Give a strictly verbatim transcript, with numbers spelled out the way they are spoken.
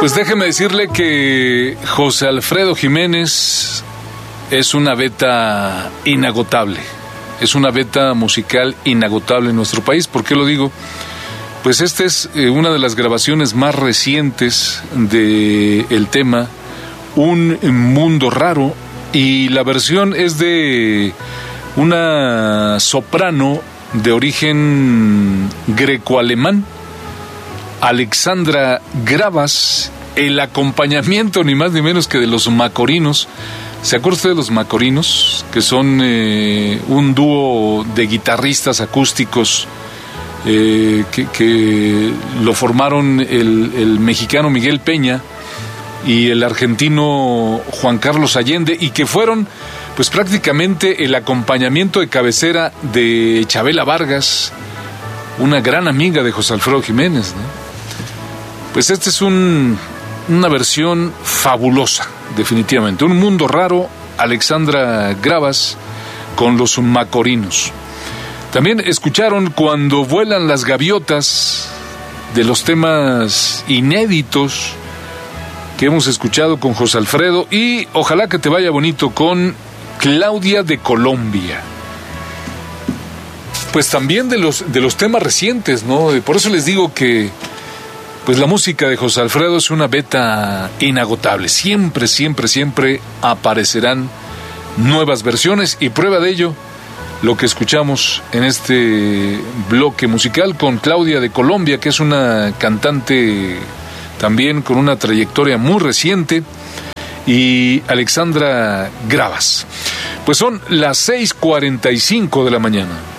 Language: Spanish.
Pues déjeme decirle que José Alfredo Jiménez es una beta inagotable, es una beta musical inagotable en nuestro país. ¿Por qué lo digo? Pues esta es eh, una de las grabaciones más recientes del tema Un Mundo Raro, y la versión es de una soprano de origen greco-alemán, Alexandra Gravas, el acompañamiento ni más ni menos que de los Macorinos. ¿Se acuerda usted de los Macorinos? Que son eh, un dúo de guitarristas acústicos eh, que, que lo formaron el, el mexicano Miguel Peña y el argentino Juan Carlos Allende, y que fueron pues prácticamente el acompañamiento de cabecera de Chabela Vargas, una gran amiga de José Alfredo Jiménez, ¿no? Pues esta es un, una versión fabulosa, definitivamente. Un Mundo Raro, Alexandra Gravas con los Macorinos. También escucharon Cuando Vuelan las Gaviotas, de los temas inéditos que hemos escuchado con José Alfredo, y Ojalá que te vaya bonito con Claudia de Colombia. Pues también de los, de los temas recientes, ¿no? Por eso les digo que pues la música de José Alfredo es una beta inagotable. Siempre, siempre, siempre aparecerán nuevas versiones, y prueba de ello lo que escuchamos en este bloque musical con Claudia de Colombia, que es una cantante también con una trayectoria muy reciente, y Alexandra Gravas. Pues son las seis cuarenta y cinco de la mañana.